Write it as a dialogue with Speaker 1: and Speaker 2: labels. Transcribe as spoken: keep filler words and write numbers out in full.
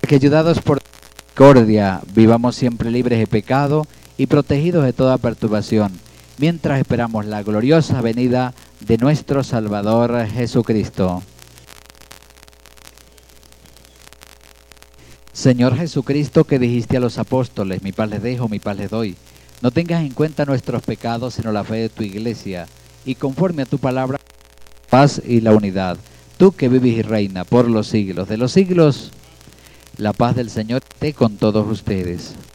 Speaker 1: que ayudados por misericordia vivamos siempre libres de pecado y protegidos de toda perturbación, mientras esperamos la gloriosa venida de nuestro Salvador Jesucristo. Señor Jesucristo, que dijiste a los apóstoles, mi paz les dejo, mi paz les doy, no tengas en cuenta nuestros pecados, sino la fe de tu iglesia, y conforme a tu palabra, la paz y la unidad. Tú que vives y reina por los siglos de los siglos, la paz del Señor esté con todos ustedes.